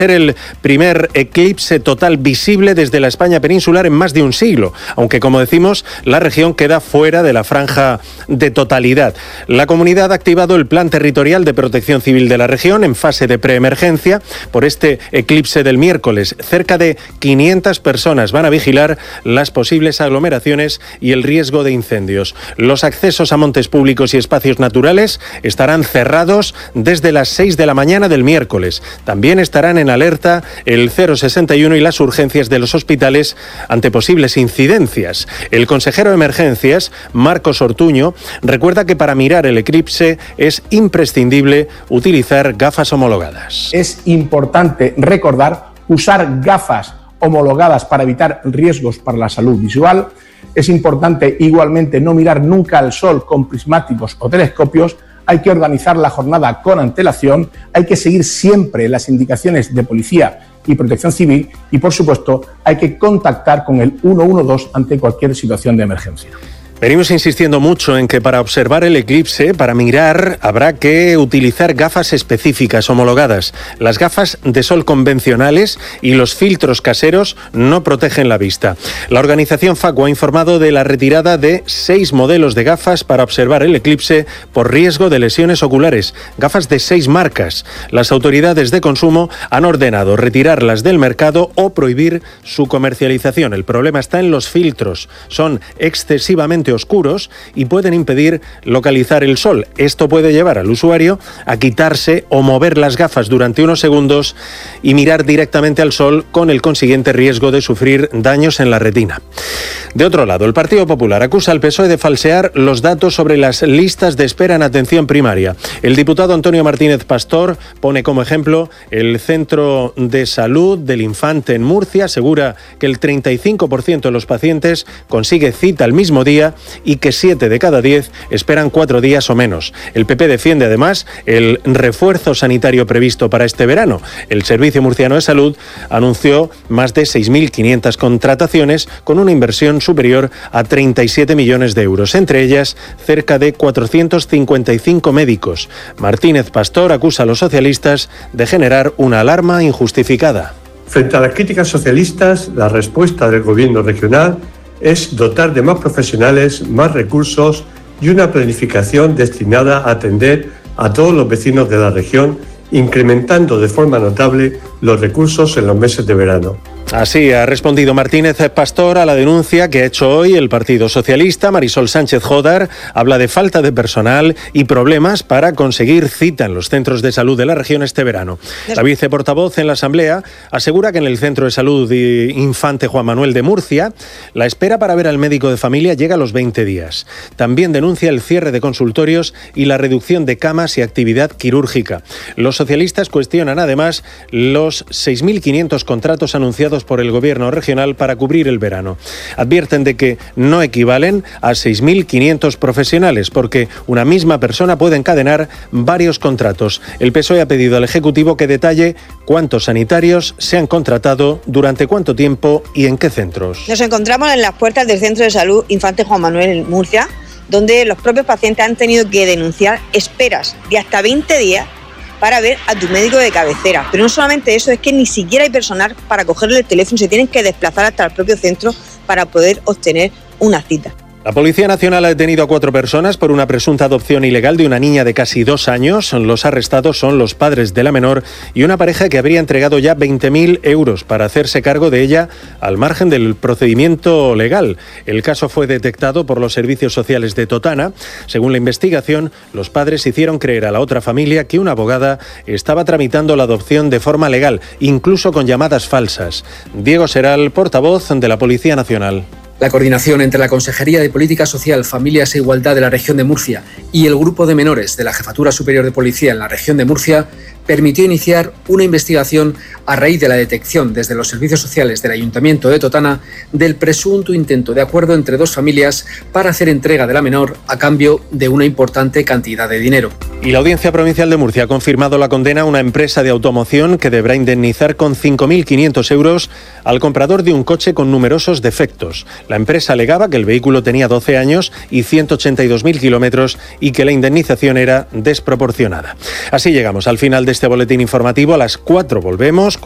el primer eclipse total visible desde la España peninsular en más de un siglo, aunque como decimos, la región queda fuera de la franja de totalidad. La comunidad ha activado el Plan Territorial de Protección Civil de la región en fase de preemergencia por este eclipse del miércoles. Cerca de 500 personas van a vigilar las posibles aglomeraciones y el riesgo de incendios. Los accesos a montes públicos y espacios naturales estarán cerrados desde las 6 de la mañana del miércoles. También estarán en alerta el 061 y las urgencias de los hospitales ante posibles incidencias. El consejero de Emergencias, Marcos Ortuño, recuerda que para mirar el eclipse es imprescindible utilizar gafas homologadas. Es importante recordar usar gafas homologadas para evitar riesgos para la salud visual. Es importante igualmente no mirar nunca al sol con prismáticos o telescopios. Hay que organizar la jornada con antelación, hay que seguir siempre las indicaciones de policía y protección civil y, por supuesto, hay que contactar con el 112 ante cualquier situación de emergencia. Venimos insistiendo mucho en que para observar el eclipse, para mirar, habrá que utilizar gafas específicas homologadas. Las gafas de sol convencionales y los filtros caseros no protegen la vista. La organización FACU ha informado de la retirada de 6 modelos de gafas para observar el eclipse por riesgo de lesiones oculares. Gafas de 6 marcas. Las autoridades de consumo han ordenado retirarlas del mercado o prohibir su comercialización. El problema está en los filtros. Son excesivamente oscuros y pueden impedir localizar el sol. Esto puede llevar al usuario a quitarse o mover las gafas durante unos segundos y mirar directamente al sol, con el consiguiente riesgo de sufrir daños en la retina. De otro lado, el Partido Popular acusa al PSOE de falsear los datos sobre las listas de espera en atención primaria. El diputado Antonio Martínez Pastor pone como ejemplo el Centro de Salud del Infante en Murcia. Asegura que el 35% de los pacientes consigue cita el mismo día y que 7 de cada 10 esperan 4 días o menos. El PP defiende además el refuerzo sanitario previsto para este verano. El Servicio Murciano de Salud anunció más de 6.500 contrataciones con una inversión superior a 37 millones de euros, entre ellas cerca de 455 médicos. Martínez Pastor acusa a los socialistas de generar una alarma injustificada. Frente a las críticas socialistas, la respuesta del Gobierno regional es dotar de más profesionales, más recursos y una planificación destinada a atender a todos los vecinos de la región, incrementando de forma notable los recursos en los meses de verano. Así ha respondido Martínez Pastor a la denuncia que ha hecho hoy el Partido Socialista. Marisol Sánchez Jodar habla de falta de personal y problemas para conseguir cita en los centros de salud de la región este verano. La viceportavoz en la Asamblea asegura que en el Centro de Salud Infante Juan Manuel de Murcia la espera para ver al médico de familia llega a los 20 días. También denuncia el cierre de consultorios y la reducción de camas y actividad quirúrgica. Los socialistas cuestionan además los 6.500 contratos anunciados por el Gobierno regional para cubrir el verano. Advierten de que no equivalen a 6.500 profesionales porque una misma persona puede encadenar varios contratos. El PSOE ha pedido al Ejecutivo que detalle cuántos sanitarios se han contratado, durante cuánto tiempo y en qué centros. Nos encontramos en las puertas del Centro de Salud Infante Juan Manuel en Murcia, donde los propios pacientes han tenido que denunciar esperas de hasta 20 días para ver a tu médico de cabecera. Pero no solamente eso, es que ni siquiera hay personal para cogerle el teléfono, se tienen que desplazar hasta el propio centro para poder obtener una cita. La Policía Nacional ha detenido a 4 personas por una presunta adopción ilegal de una niña de casi 2 años. Los arrestados son los padres de la menor y una pareja que habría entregado ya 20.000 euros para hacerse cargo de ella al margen del procedimiento legal. El caso fue detectado por los servicios sociales de Totana. Según la investigación, los padres hicieron creer a la otra familia que una abogada estaba tramitando la adopción de forma legal, incluso con llamadas falsas. Diego Seral, portavoz de la Policía Nacional. La coordinación entre la Consejería de Política Social, Familias e Igualdad de la región de Murcia y el Grupo de Menores de la Jefatura Superior de Policía en la región de Murcia permitió iniciar una investigación a raíz de la detección desde los servicios sociales del Ayuntamiento de Totana del presunto intento de acuerdo entre 2 familias para hacer entrega de la menor a cambio de una importante cantidad de dinero. Y la Audiencia Provincial de Murcia ha confirmado la condena a una empresa de automoción que deberá indemnizar con 5.500 euros al comprador de un coche con numerosos defectos. La empresa alegaba que el vehículo tenía 12 años y 182.000 kilómetros y que la indemnización era desproporcionada. Así llegamos al final de este boletín informativo. A las 4 volvemos